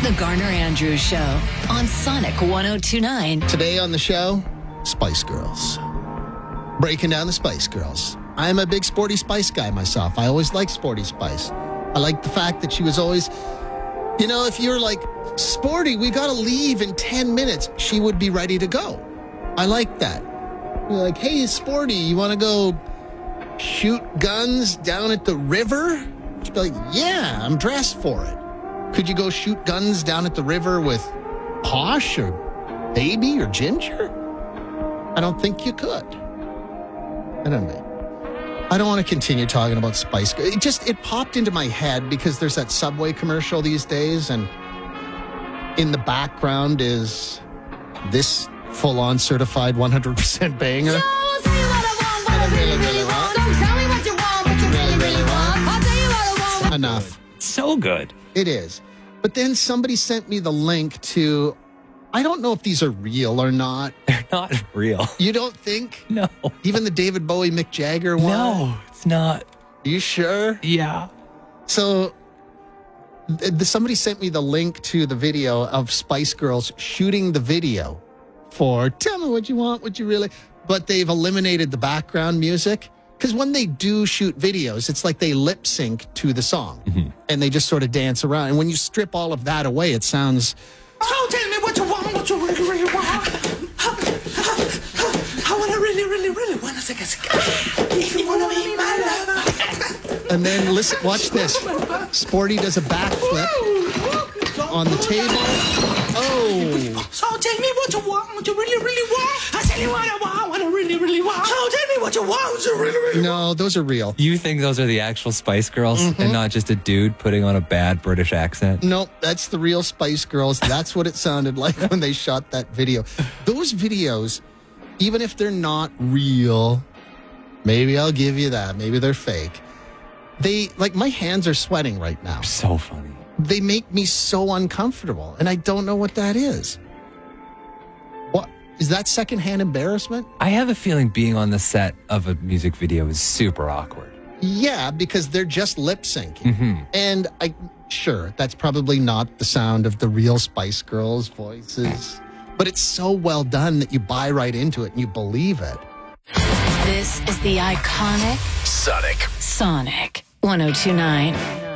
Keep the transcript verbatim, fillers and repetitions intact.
The Garner Andrews Show on Sonic one oh two point nine. Today on the show, Spice Girls. Breaking down the Spice Girls. I'm a big Sporty Spice guy myself. I always liked Sporty Spice. I like the fact that she was always, you know, if you're like, Sporty, we got to leave in ten minutes, she would be ready to go. I like that. You're like, hey, Sporty, you want to go shoot guns down at the river? She'd be like, yeah, I'm dressed for it. Could you go shoot guns down at the river with Posh or Baby or Ginger? I don't think you could. I don't know. I don't want to continue talking about Spice Girls. It just, it popped into my head because there's that Subway commercial these days, and in the background is this full-on certified one hundred percent banger. Yo, I'll tell you what I want, what I really, really want. Don't tell me what you want, what you really, really want. I'll tell you what I want. Enough. So good. It is. But then somebody sent me the link to, I don't know if these are real or not. They're not real. You don't think? No. Even the David Bowie, Mick Jagger one? No, it's not. You sure? Yeah. So th- somebody sent me the link to the video of Spice Girls shooting the video for Tell Me What You Want, What You Really... But they've eliminated the background music. Because when they do shoot videos, it's like they lip sync to the song. Mm-hmm. And they just sort of dance around. And when you strip all of that away, it sounds... So tell me what you want, what you really, really want. I want to really, really, really want to take a cigar. If you want to be my lover. And then listen, watch this. Sporty does a backflip on the table. Oh. So tell me what you want, what you really, really want. I tell you what I want, what I really, really want. So tell me what you want, what you really, really want. No, those are real. You think those are the actual Spice Girls mm-hmm. and not just a dude putting on a bad British accent? Nope, that's the real Spice Girls. That's what it sounded like when they shot that video. Those videos, even if they're not real, maybe I'll give you that. Maybe they're fake. They, like, my hands are sweating right now. So funny. They make me so uncomfortable, and I don't know what that is. What is that secondhand embarrassment? I have a feeling being on the set of a music video is super awkward. Yeah, because they're just lip syncing. Mm-hmm. And I sure, that's probably not the sound of the real Spice Girls' voices. But it's so well done that you buy right into it and you believe it. This is the iconic Sonic. Sonic one oh two point nine.